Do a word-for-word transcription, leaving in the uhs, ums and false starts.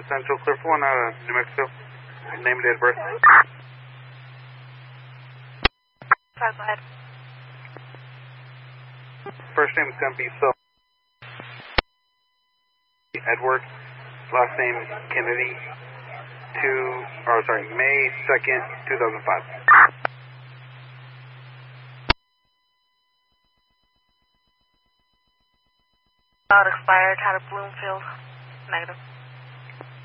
Central Clear for one out of New Mexico. Name and date of birth. Five, go ahead. First name is going to be so Edward. Last name Kennedy. Two, or sorry, May second, two thousand five. Out expired, had a Bloomfield. Negative.